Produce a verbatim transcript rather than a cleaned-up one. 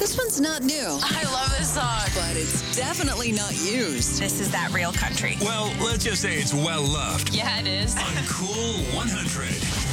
This one's not new, I love this song. but it's definitely not used. This is that real country. Well, let's just say it's well loved. Yeah, it is. On Cool one hundred.